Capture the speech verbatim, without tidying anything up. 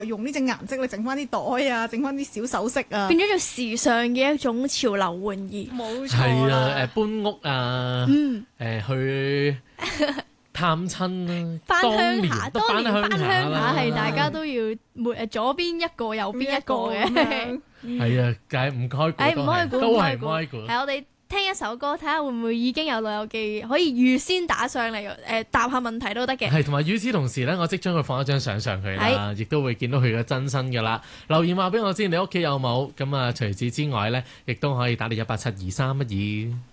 用呢隻顏色你整翻啲袋啊，整翻啲小首飾啊， 變咗做時尚嘅一種潮流玩意。 冇錯係啦。 啊，誒搬屋啊， 嗯， 誒去探親啦， 翻當鄉下， 年都當年翻鄉下啦， 係大家都要每誒左邊一個，右邊一個咁嘅。 樣係啊，梗係唔開估誒都係唔開估， 都係唔唔開估。 開估。 係我哋聽一首歌，睇下會唔會已經有老友記可以預先打上嚟誒答下問題都得嘅。 係，同埋與此同時咧，我即將佢放一張相上去啦，亦都會見到佢嘅真身噶啦。留言話俾我知你屋企有冇，咁啊除此之外咧，亦都可以打嚟一八七二三一二。